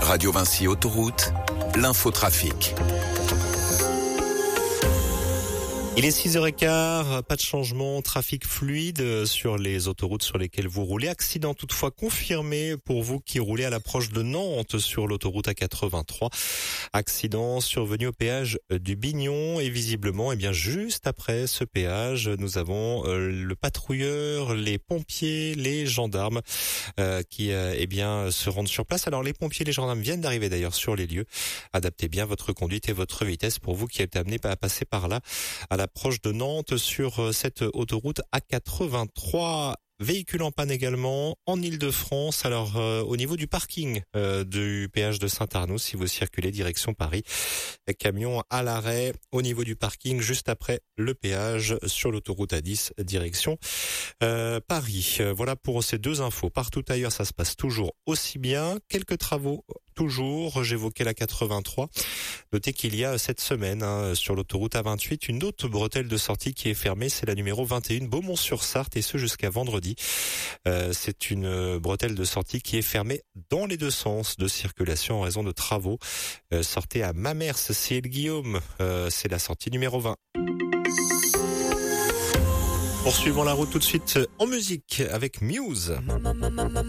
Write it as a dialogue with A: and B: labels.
A: Radio Vinci Autoroute, l'infotrafic.
B: Il est 6h15, pas de changement, trafic fluide sur les autoroutes sur lesquelles vous roulez. Accident toutefois confirmé pour vous qui roulez à l'approche de Nantes sur l'autoroute A83. Accident survenu au péage du Bignon et visiblement, juste après ce péage, nous avons le patrouilleur, les pompiers, les gendarmes qui se rendent sur place. Alors les pompiers et les gendarmes viennent d'arriver d'ailleurs sur les lieux. Adaptez bien votre conduite et votre vitesse pour vous qui êtes amené à passer par là à l'approche de Nantes sur cette autoroute A83. Véhicule en panne également en Île-de-France. Alors au niveau du parking du péage de Saint-Arnoux, si vous circulez direction Paris, camion à l'arrêt au niveau du parking juste après le péage sur l'autoroute A10 direction Paris. Voilà pour ces deux infos. Partout ailleurs, ça se passe toujours aussi bien. Quelques travaux toujours. J'évoquais la 83. Notez qu'il y a cette semaine sur l'autoroute A28 une autre bretelle de sortie qui est fermée. C'est la numéro 21 Beaumont-sur-Sarthe et ce jusqu'à vendredi. C'est une bretelle de sortie qui est fermée dans les deux sens de circulation en raison de travaux. Sortez à Mamers, Ciel-Guillaume. C'est la sortie numéro 20. Poursuivons la route tout de suite en musique avec Muse.